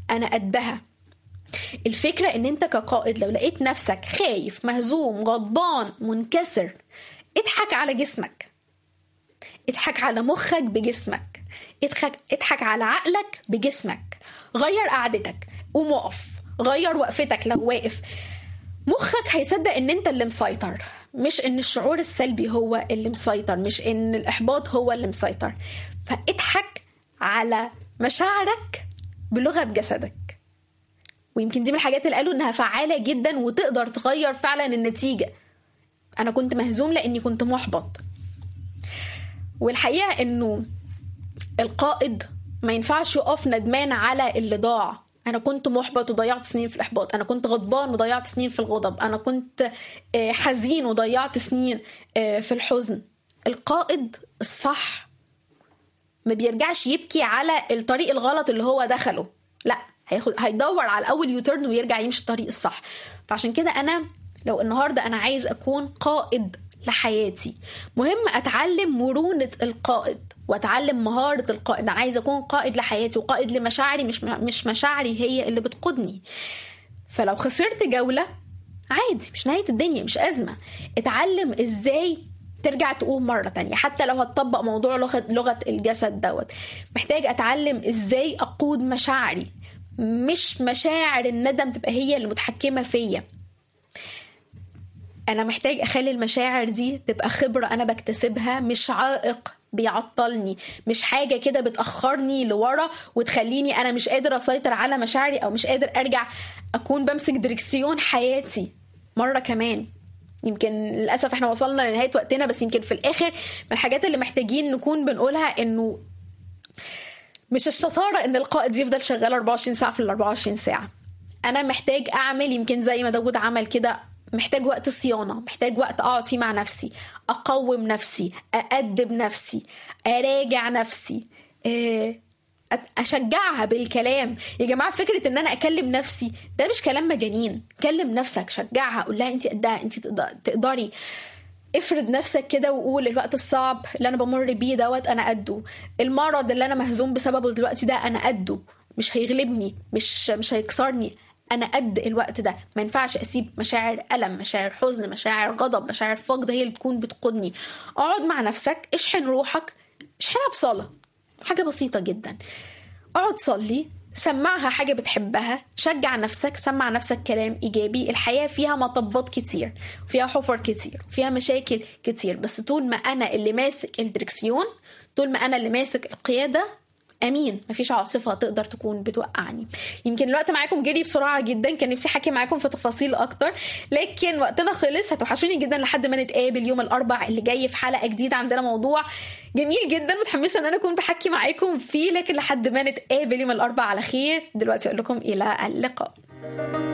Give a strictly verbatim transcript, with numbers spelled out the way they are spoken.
انا قدها. الفكرة ان انت كقائد لو لقيت نفسك خايف، مهزوم، غضبان، منكسر، اضحك على جسمك، اضحك على مخك بجسمك، اضحك, اضحك على عقلك بجسمك. غير قعدتك، قوم وقف، غير وقفتك لو واقف. مخك هيصدق ان انت اللي مسيطر، مش ان الشعور السلبي هو اللي مسيطر، مش ان الاحباط هو اللي مسيطر. فاضحك على مشاعرك بلغة جسدك. ويمكن دي من الحاجات اللي قالوا انها فعالة جدا وتقدر تغير فعلا النتيجة. انا كنت مهزوم لاني كنت محبط. والحقيقة انه القائد ما ينفعش يقف ندمان على اللي ضاع. انا كنت محبط وضيعت سنين في الاحباط، انا كنت غضبان وضيعت سنين في الغضب، انا كنت حزين وضيعت سنين في الحزن. القائد الصح ما بيرجعش يبكي على الطريق الغلط اللي هو دخله، لا، هياخد هيدور على اول يوتيرن ويرجع يمشي الطريق الصح. فعشان كده انا لو النهارده انا عايز اكون قائد لحياتي، مهم اتعلم مرونة القائد واتعلم مهارة القائد. انا عايز اكون قائد لحياتي وقائد لمشاعري، مش مش مشاعري هي اللي بتقودني. فلو خسرت جولة عادي، مش نهاية الدنيا، مش أزمة. اتعلم ازاي ترجع تقوم مرة تانية. حتى لو هتطبق موضوع لغة, لغة الجسد دوت، محتاج اتعلم ازاي اقود مشاعري، مش مشاعر الندم تبقى هي اللي متحكمة فيا. انا محتاج اخلي المشاعر دي تبقى خبرة انا بكتسبها، مش عائق بيعطلني، مش حاجة كده بتأخرني لورا وتخليني انا مش قادر اسيطر على مشاعري او مش قادر ارجع اكون بمسك دركسيون حياتي مرة كمان. يمكن للأسف احنا وصلنا لنهاية وقتنا، بس يمكن في الاخر من الحاجات اللي محتاجين نكون بنقولها انه مش الشطارة ان القائد يفضل شغال أربعة وعشرين ساعة في ال أربعة وعشرين ساعة. انا محتاج اعمل يمكن زي ما داود عمل كده، محتاج وقت صيانة، محتاج وقت اقعد فيه مع نفسي، اقوم نفسي، اادب نفسي، اراجع نفسي، اشجعها بالكلام. يا جماعة فكرة ان انا اكلم نفسي ده مش كلام مجانين. كلم نفسك، شجعها، قول لها انت قدها، انت تقدري. افرض نفسك كده وقول الوقت الصعب اللي انا بمر بيه دوت انا قده، المرض اللي انا مهزوم بسببه دلوقتي ده انا قده، مش هيغلبني، مش مش هيكسرني، انا قد الوقت ده. ما ينفعش اسيب مشاعر ألم، مشاعر حزن، مشاعر غضب، مشاعر فقد هي اللي تكون بتقودني. اقعد مع نفسك، اشحن روحك، اشحنها بصلاة، حاجة بسيطة جدا. اقعد صلي، سمعها حاجة بتحبها، شجع نفسك، سمع نفسك كلام إيجابي. الحياة فيها مطبات كتير، فيها حفر كتير، فيها مشاكل كتير، بس طول ما أنا اللي ماسك الدركسيون، طول ما أنا اللي ماسك القيادة، امين، مفيش عاصفه تقدر تكون بتوقعني. يمكن الوقت معاكم جري بسرعه جدا، كان نفسي احكي معاكم في تفاصيل اكتر، لكن وقتنا خلص. هتوحشوني جدا لحد ما نتقابل يوم الاربع اللي جاي في حلقه جديده. عندنا موضوع جميل جدا متحمسه ان انا اكون بحكي معاكم فيه، لكن لحد ما نتقابل يوم الاربع على خير، دلوقتي اقول لكم الى اللقاء.